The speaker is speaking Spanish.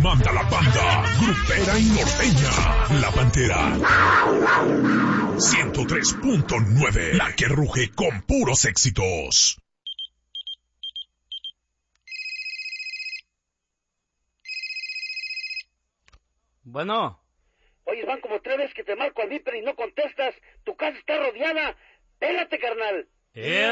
manda la banda, grupera y norteña. La Pantera. 103.9, la que ruge con puros éxitos. Bueno. Oye, van como 3 veces que te marco al Viper y no contestas. Tu casa está rodeada. Pégate, carnal.